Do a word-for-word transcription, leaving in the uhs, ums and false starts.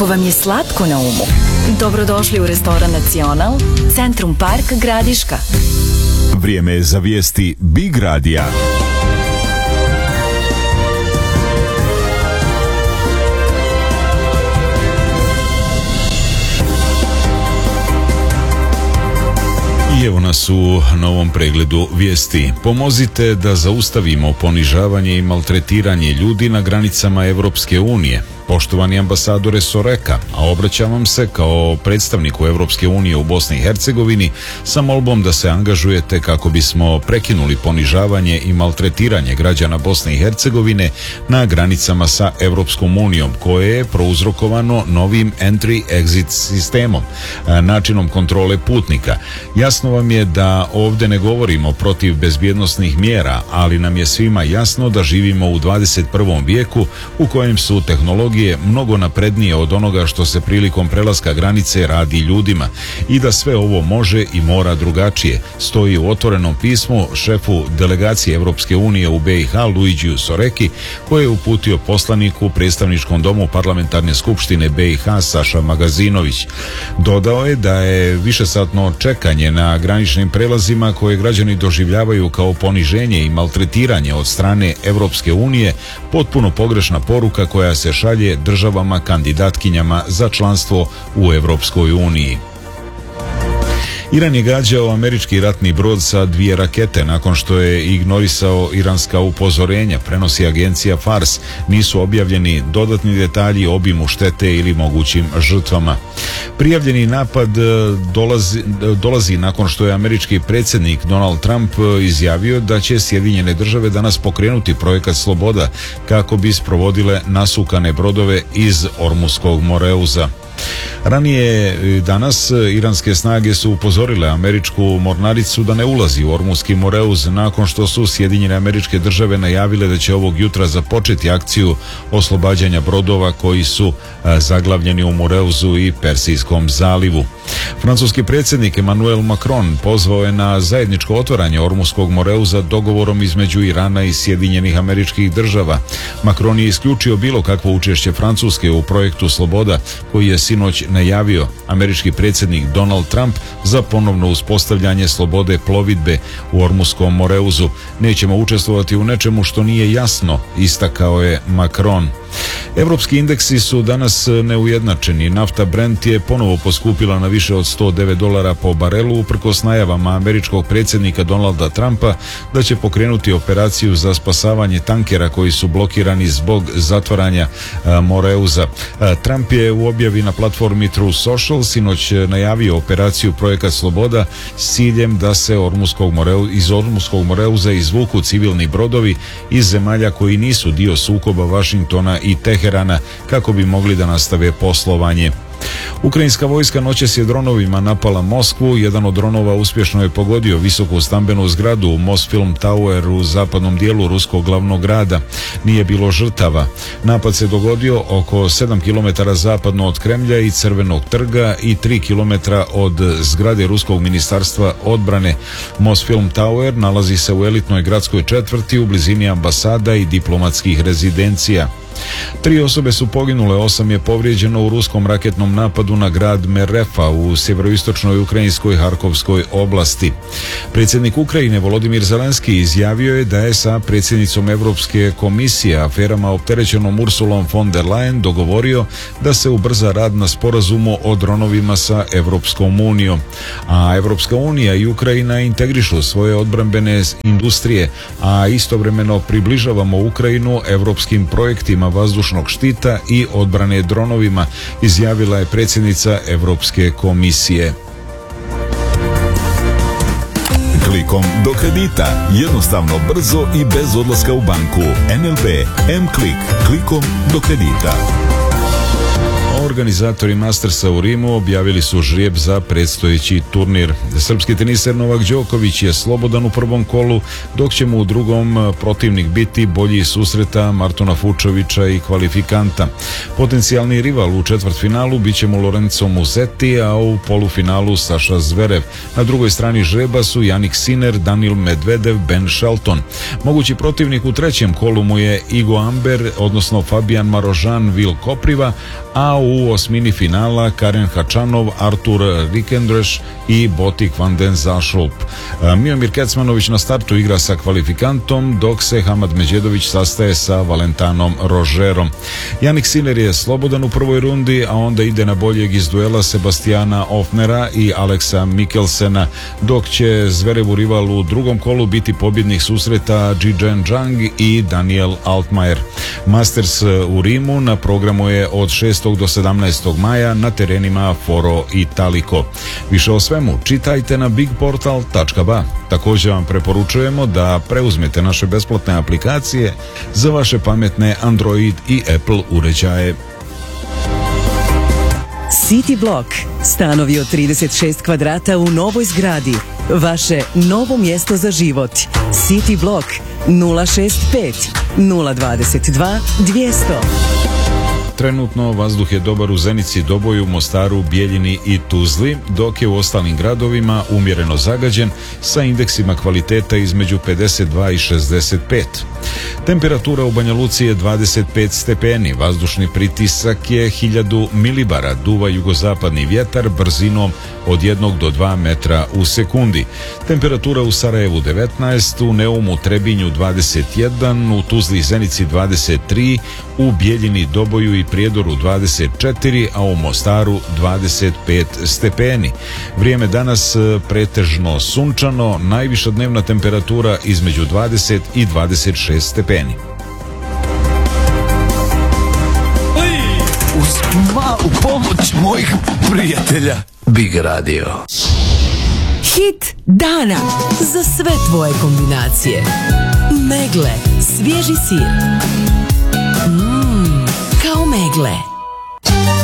Ako vam je slatko na umu, dobrodošli u restoran Nacional, Centrum Park, Gradiška. Vrijeme je za vijesti Big Radija. I evo nas u novom pregledu vijesti. Pomozite da zaustavimo ponižavanje i maltretiranje ljudi na granicama Europske unije. Poštovani ambasadore Soreka, a obraćam se kao predstavniku Europske unije u Bosni i Hercegovini sa molbom da se angažujete kako bismo prekinuli ponižavanje i maltretiranje građana Bosne i Hercegovine na granicama sa Europskom unijom, koje je prouzrokovano novim entry-exit sistemom, načinom kontrole putnika. Jasno vam je da ovdje ne govorimo protiv bezbjednosnih mjera, ali nam je svima jasno da živimo u dvadeset prvom vijeku u kojem su tehnologije mnogo naprednije od onoga što se prilikom prelaska granice radi ljudima i da sve ovo može i mora drugačije, stoji u otvorenom pismu šefu delegacije Europske unije u B i H Luigiju Soreki, koje je uputio poslaniku u predstavničkom domu parlamentarne skupštine B i H Saša Magazinović. Dodao je da je višesatno čekanje na graničnim prelazima koje građani doživljavaju kao poniženje i maltretiranje od strane Europske unije potpuno pogrešna poruka koja se šalje državama kandidatkinjama za članstvo u Europskoj uniji. Iran je gađao američki ratni brod sa dvije rakete nakon što je ignorisao iranska upozorenja, prenosi agencija Fars. Nisu objavljeni dodatni detalji o obimu štete ili mogućim žrtvama. Prijavljeni napad dolazi, dolazi nakon što je američki predsjednik Donald Trump izjavio da će Sjedinjene države danas pokrenuti projekat Sloboda kako bi sprovodile nasukane brodove iz Ormuskog moreuza. Ranije danas iranske snage su upozorile američku mornaricu da ne ulazi u Ormuski moreuz nakon što su Sjedinjene Američke Države najavile da će ovog jutra započeti akciju oslobađanja brodova koji su zaglavljeni u moreuzu i Persijskom zalivu. Francuski predsjednik Emmanuel Macron pozvao je na zajedničko otvaranje Ormuskog moreuza dogovorom između Irana i Sjedinjenih Američkih Država. Macron je isključio bilo kakvo učešće Francuske u projektu Sloboda koji je sinoć najavio američki predsjednik Donald Trump za ponovno uspostavljanje slobode plovidbe u Ormuskom moreuzu. Nećemo učestvovati u nečemu što nije jasno, istakao je Macron. Europski indeksi su danas neujednačeni. Nafta Brent je ponovo poskupila na više od sto devet dolara po barelu uprkos najavama američkog predsjednika Donalda Trumpa da će pokrenuti operaciju za spasavanje tankera koji su blokirani zbog zatvaranja a, moreuza. A, Trump je u objavi na platformi Truth Social sinoć najavio operaciju Projekat Sloboda s ciljem da se Ormuskog moreu, iz Ormuskog moreuza izvuku civilni brodovi iz zemalja koji nisu dio sukoba Vašingtona i Teherana kako bi mogli da nastave poslovanje. Ukrajinska vojska noćas je dronovima napala Moskvu. Jedan od dronova uspješno je pogodio visoku stambenu zgradu u Mosfilm Tower u zapadnom dijelu ruskog glavnog grada. Nije bilo žrtava. Napad se dogodio oko sedam kilometara zapadno od Kremlja i Crvenog trga i tri kilometra od zgrade ruskog ministarstva odbrane. Mosfilm Tower nalazi se u elitnoj gradskoj četvrti u blizini ambasada i diplomatskih rezidencija. Tri osobe su poginule, osam je povrijeđeno u ruskom raketnom napadu na grad Merefa u sjeveroistočnoj ukrajinskoj Harkovskoj oblasti. Predsjednik Ukrajine Volodimir Zelenski izjavio je da je sa predsjednicom Europske komisije aferama opterećenom Ursulom von der Leyen dogovorio da se ubrza rad na sporazumu o dronovima sa Europskom unijom. A Europska unija i Ukrajina integrišu svoje odbrambene industrije, a istovremeno približavamo Ukrajinu europskim projektima vazdušnog štita i odbrane dronovima, izjavila je predsjednica Europske komisije. Klikom do kredita, jednostavno, brzo i bez odlaska u banku. N L B M-Klik, klikom do kredita. Organizatori Mastersa u Rimu objavili su žrijeb za predstojeći turnir. Srpski teniser Novak Đoković je slobodan u prvom kolu, dok će mu u drugom protivnik biti bolji susreta Martona Fučovića i kvalifikanta. Potencijalni rival u četvrtfinalu bit će mu Lorenzo Musetti, a u polufinalu Saša Zverev. Na drugoj strani žreba su Jannik Sinner, Daniil Medvedev, Ben Shelton. Mogući protivnik u trećem kolu mu je Igo Amber, odnosno Fabian Marožan, Vil Kopriva, a u u osmini finala Karen Hačanov, Artur Rikendreš i Botik van den Zašulp. Miomir Kecmanović na startu igra sa kvalifikantom, dok se Hamad Međedović sastaje sa Valentanom Rožerom. Jannik Sinner je slobodan u prvoj rundi, a onda ide na boljeg iz duela Sebastijana Ofnera i Aleksa Mikkelsena, dok će Zverevu rival u drugom kolu biti pobjednik susreta Zhizhen Zhang i Daniel Altmaier. Masters u Rimu na programu je od šestog do sedamnaestog maja na terenima Foro Italico. Više o svemu čitajte na bigportal tačka ba. Također vam preporučujemo da preuzmete naše besplatne aplikacije za vaše pametne Android i Apple uređaje. City Block. Stanovi od trideset šest kvadrata u novoj zgradi. Vaše novo mjesto za život. City Block nula šest pet nula dvadeset dva dvjesto. Trenutno vazduh je dobar u Zenici, Doboju, Mostaru, Bijeljini i Tuzli, dok je u ostalim gradovima umjereno zagađen sa indeksima kvaliteta između pedeset dva i šezdeset pet. Temperatura u Banja Luci je dvadeset pet stepeni, vazdušni pritisak je hiljadu milibara, duva jugozapadni vjetar brzinom od jednog do dva metra u sekundi. Temperatura u Sarajevu devetnaest, u Neumu, Trebinju dvadeset jedan, u Tuzli i Zenici dvadeset tri, u Bijeljini, Doboju i Prijedoru dvadeset četiri, a u Mostaru dvadeset pet stepeni. Vrijeme danas pretežno sunčano, najviša dnevna temperatura između dvadeset i dvadeset šest stepeni. Uz malu pomoć mojih prijatelja Big Radio. Hit dana za sve tvoje kombinacije. Megle, svježi sir. Mmm, kao megle.